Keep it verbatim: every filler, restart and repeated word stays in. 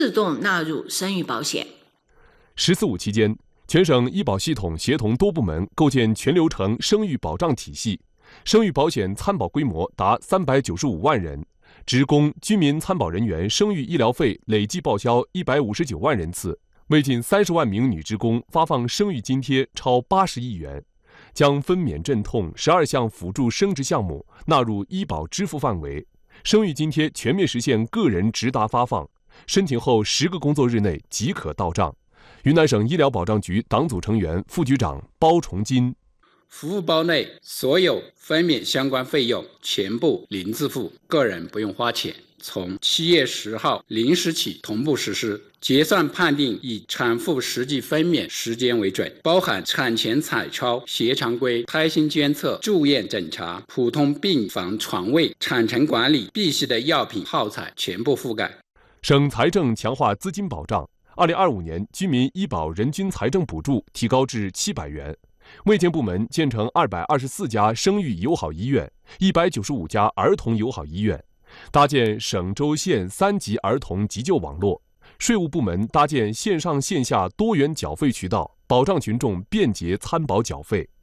自动纳入生育保险。 十四五期间，全省医保系统协同多部门构建全流程生育保障体系，生育保险参保规模达三百九十五万人，职工、居民参保人员生育医疗费累计报销一百五十九万人次，为近三十万名女职工发放生育津贴超八十亿元，将分娩镇痛十二项辅助生殖项目纳入医保支付范围，生育津贴全面实现个人直达发放，申请后十个工作日内即可到账。云南省医疗保障局党组成员、副局长包崇金： 服务包内所有分娩相关费用全部零自付，个人不用花钱。从七月十号零时起同步实施，结算判定以产妇实际分娩时间为准，包含产前彩超、血常规、胎心监测、住院诊查、普通病房床位、产程管理必需的药品耗材全部覆盖。 省财政强化资金保障，二零二五年居民医保人均财政补助提高至七百元。卫健部门建成二百二十四家生育友好医院、一百九十五家儿童友好医院，搭建省州县三级儿童急救网络。税务部门搭建线上线下多元缴费渠道，保障群众便捷参保缴费。